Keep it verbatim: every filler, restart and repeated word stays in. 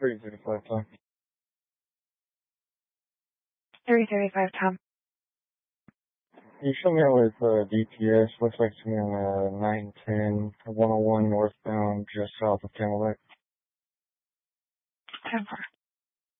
three thirty-five, Tom. three thirty-five, Tom. You show me out with uh, D P S. Looks like it's on uh, nine ten, one oh one northbound, just south of Camelback. ten four.